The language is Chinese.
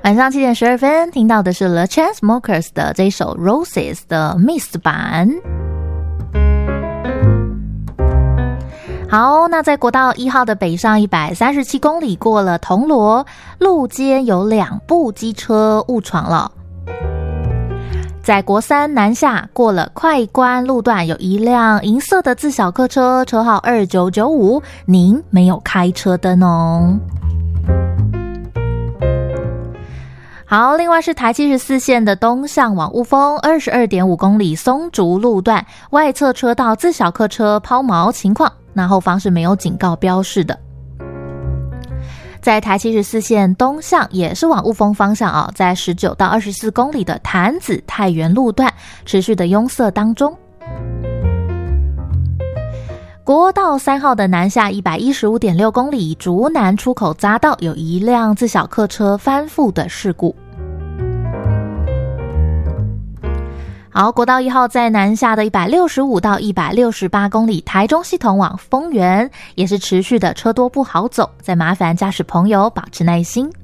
晚上7点12分听到的是 The Chainsmokers 的这一首 Roses 的 Mist 版。好，那在国道1号的北上137公里过了铜锣路肩有2部机车误闯了。在国3南下过了快关路段，有一辆银色的自小客车，车号2995，您没有开车灯哦。好，另外是台74线的东向往雾峰 22.5 公里松竹路段，外侧车道自小客车抛锚情况，那后方是没有警告标示的。在台74线东向也是往雾峰方向啊，在19到24公里的潭子太原路段持续的拥塞当中。国道3号的南下 115.6 公里竹南出口匝道有一辆自小客车翻覆的事故。好，国道1号在南下的165到168公里台中系统往丰原也是持续的车多不好走，再麻烦驾驶朋友保持耐心。